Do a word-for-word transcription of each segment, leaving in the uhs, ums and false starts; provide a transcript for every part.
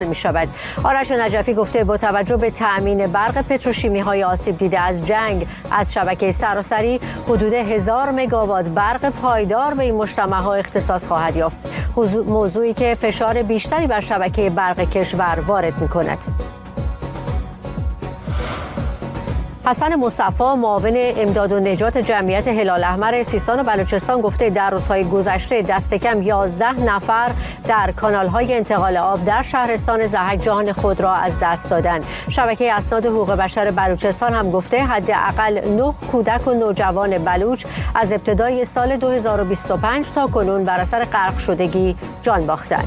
می شود. آرش نجفی گفته با توجه به تأمین برق پتروشیمی های آسیب دیده از جنگ از شبکه سراسری حدود هزار مگاوات برق پایدار به این مجتمع ها اختصاص خواهد یافت. موضوعی که فشار بیشتری بر شبکه برق کشور وارد می کند. حسن مصطفی معاون امداد و نجات جمعیت هلال احمر سیستان و بلوچستان گفته در روزهای گذشته دست کم یازده نفر در کانال‌های انتقال آب در شهرستان ضحک جان خود را از دست دادند. شبکه اسناد حقوق بشر بلوچستان هم گفته حداقل نه کودک و نوجوان بلوچ از ابتدای سال دو هزار و بیست و پنج تا کنون بر اثر غرق شدگی جان باختند.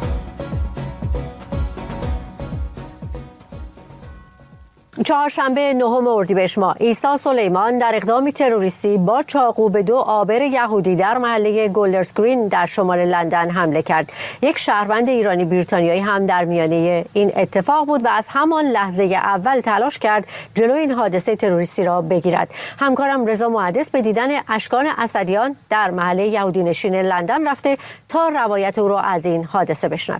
چهارشنبه نهم اردیبهشت ماه عیسی سلیمان در اقدامی تروریستی با چاقو به دو عابر یهودی در محله گولدرز گرین در شمال لندن حمله کرد. یک شهروند ایرانی بریتانیایی هم در میانه این اتفاق بود و از همان لحظه اول تلاش کرد جلوی این حادثه تروریستی را بگیرد. همکارم رضا محدث به دیدن اشکان اسدیان در محله یهودی نشین لندن رفته تا روایت او را از این حادثه بشنوه.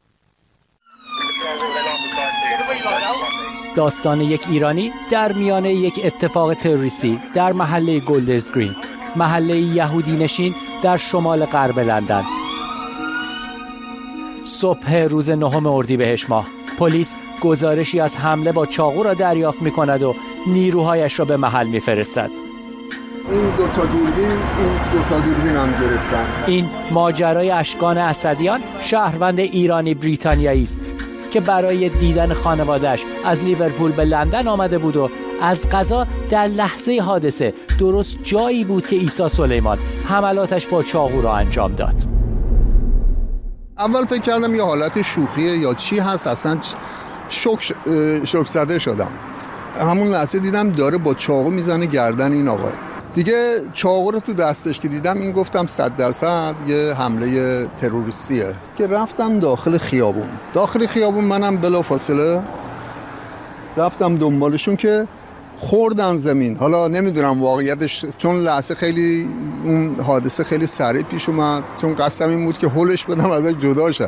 داستان یک ایرانی در میانه یک اتفاق تروریستی در محله گولدرز گرین، محله یهودی نشین در شمال غرب لندن. صبح روز نهم اردیبهشت ماه پلیس گزارشی از حمله با چاقو را دریافت می‌کند و نیروهایش را به محل می‌فرستد. این دو تا دوربین این دو تا دوربین هم گرفتن. این ماجرای اشکان اسدیان، شهروند ایرانی بریتانیایی است که برای دیدن خانواده‌اش از لیورپول به لندن آمده بود و از قضا در لحظه حادثه درست جایی بود که عیسی سلیمان حملاتش با چاقو را انجام داد. اول فکر کردم یه حالت شوخیه یا چی هست، اصلا شوک شوک زده شدم. همون لحظه دیدم داره با چاقو میزنه گردن این آقا. دیگه چاقو رو تو دستش که دیدم این گفتم صد درصد یه حمله تروریستیه که رفتم داخل خیابون. داخل خیابون منم بلافاصله رفتم دنبالشون که خوردن زمین. حالا نمیدونم واقعیتش، چون لحظه خیلی اون حادثه خیلی سریع پیش اومد، چون قصدم این بود که هولش بدم ازش جدا شه.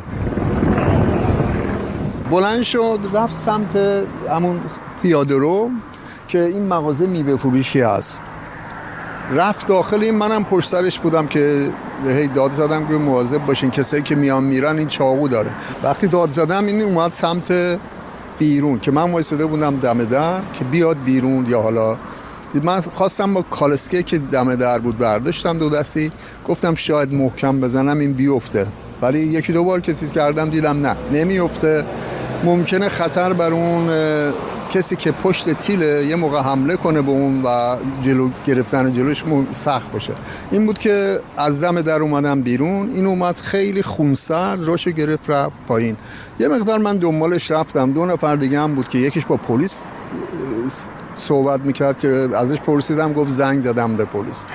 بلند شد رفت سمت همون پیاده رو که این مغازه میوه فروشی هست. رفت داخل، این منم پشت سرش بودم که هی داد زدم که مواظب باشین کسایی که میان میرن این چاقو داره. وقتی داد زدم این اومد سمت بیرون که من وایساده بودم دم در که بیاد بیرون، یا حالا من خواستم با کالسکه که دم در بود برداشتم دو دستی، گفتم شاید محکم بزنم این بیفته، ولی یکی دو بار که چیز کردم دیدم نه نمیفته. ممکنه خطر بر اون کسی که پشت تیله یه موقع حمله کنه به اون و جلو گرفتن جلوش سخت باشه. این بود که از دم در اومدم بیرون، این اومد خیلی خونسرد راشو گرفت رفت پایین. یه مقدار من دنبالش رفتم، دو نفر دیگه هم بود که یکیش با پلیس صحبت میکرد که ازش پرسیدم، گفت زنگ زدم به پلیس.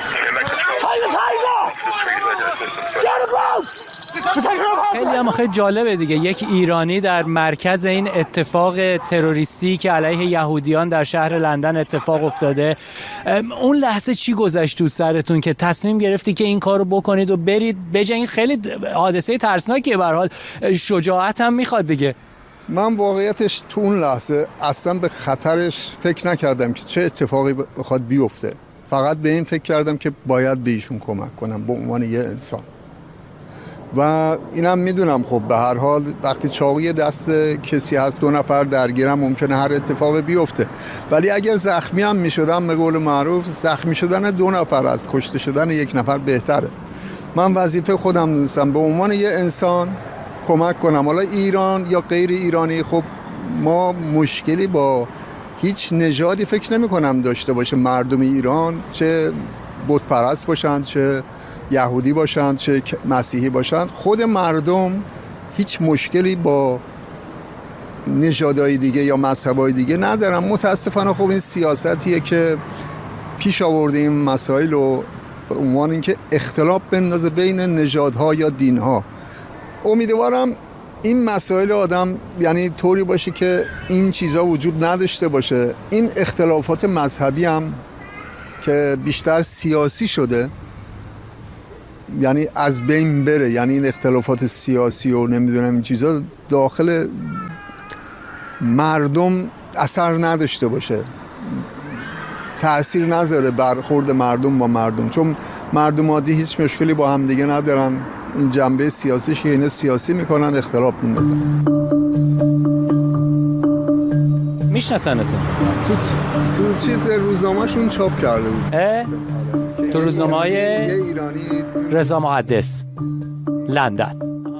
خیلی هم خیلی جالبه دیگه، یک ایرانی در مرکز این اتفاق تروریستی که علیه یهودیان در شهر لندن اتفاق افتاده. اون لحظه چی گذشت تو سرتون که تصمیم گرفتی که این کارو بکنید و برید بجنگید؟ خیلی حادثه ترسناکیه، به هر حال شجاعت هم میخواد دیگه. من واقعیتش تو اون لحظه اصلا به خطرش فکر نکردم که چه اتفاقی بخواد بیفته، فقط به این فکر کردم که باید به ایشون کمک کنم به عنوان یه انسان. و اینم میدونم خب به هر حال وقتی چاقوی دست کسی هست دو نفر درگیرم ممکنه هر اتفاقی بیفته، ولی اگر زخمی هم میشدم به قول معروف زخمی شدن دو نفر از کشته شدن یک نفر بهتره. من وظیفه خودم دونستم به عنوان یه انسان کمک کنم. حالا ایران یا غیر ایرانی، خب ما مشکلی با هیچ نژادی فکر نمی کنم داشته باشه. مردم ایران چه بت پرست باشن، چه یهودی باشن، چه مسیحی باشن، خود مردم هیچ مشکلی با نژادهای دیگه یا مذهبهای دیگه ندارن. متاسفانه خب این سیاستیه که پیش آورده این مسائل رو به عنوان اینکه اختلاف بندازه بین نژادها یا دینها. امیدوارم این مسائل آدم یعنی طوری باشه که این چیزا وجود نداشته باشه. این اختلافات مذهبی هم که بیشتر سیاسی شده یعنی از بین بره، یعنی این اختلافات سیاسی و نمیدونم این چیزا داخل مردم اثر نداشته باشه، تأثیر نذاره برخورد مردم با مردم، چون مردم عادی هیچ مشکلی با هم دیگه ندارن. این جنبه سیاسیش که اینه سیاسی میکنن، اختلاف میندازن. میشناسنتون؟ تو تو چیز روزنامه‌شون چاپ کرده بود. تو روزنامه‌های یه ایرانی رضا محدث لندن.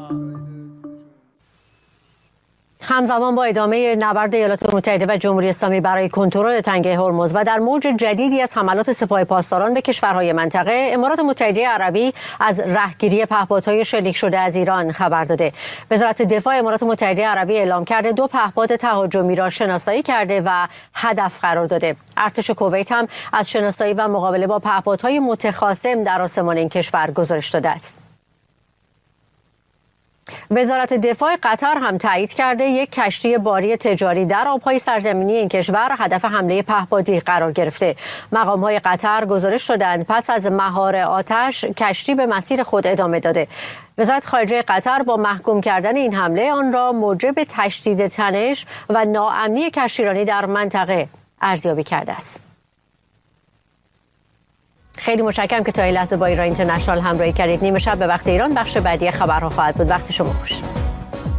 همزمان با ادامه نبرد ایالات متحده و جمهوری اسلامی برای کنترل تنگه هرمز و در موج جدیدی از حملات سپاه پاسداران به کشورهای منطقه، امارات متحده عربی از رهگیری پهپادهای شلیک شده از ایران خبر داده. وزارت دفاع امارات متحده عربی اعلام کرده دو پهپاد تهاجمی را شناسایی کرده و هدف قرار داده. ارتش کویت هم از شناسایی و مقابله با پهپادهای متخاصم در آسمان این کشور گزارش داده است. وزارت دفاع قطر هم تایید کرده یک کشتی باری تجاری در آبهای سرزمینی این کشور هدف حمله پهپادی قرار گرفته. مقام‌های قطر گزارش دادند پس از مهار آتش کشتی به مسیر خود ادامه داده. وزارت خارجه قطر با محکوم کردن این حمله آن را موجب تشدید تنش و ناامنی کشتیرانی در منطقه ارزیابی کرده است. خیلی متشکرم که تا این لحظه با ایران اینترنشنال همراهی کردید. نیمه شب به وقت ایران بخش بعدی خبرها خواهد بود. وقت شما خوش.